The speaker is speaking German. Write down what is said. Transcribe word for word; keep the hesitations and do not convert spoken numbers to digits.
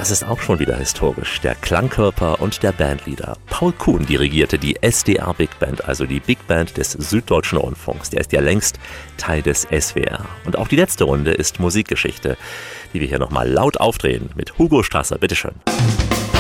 das ist auch schon wieder historisch. Der Klangkörper und der Bandleader. Paul Kuhn dirigierte die S D R Big Band, also die Big Band des Süddeutschen Rundfunks. Der ist ja längst Teil des S W R. Und auch die letzte Runde ist Musikgeschichte, die wir hier nochmal laut aufdrehen mit Hugo Strasser. Bitteschön.